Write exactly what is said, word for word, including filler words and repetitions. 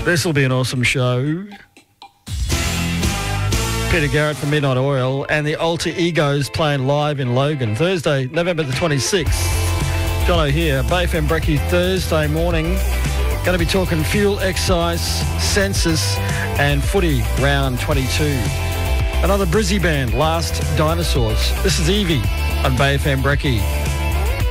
This will be an awesome show. Peter Garrett from Midnight Oil and the Alter Egos playing live in Logan. Thursday, November the twenty-sixth. Jono here, Bay F M Brekkie Thursday morning. Going to be talking fuel excise, census and footy round twenty-two. Another Brizzy band, Last Dinosaurs. This is Evie on Bay F M Brekkie.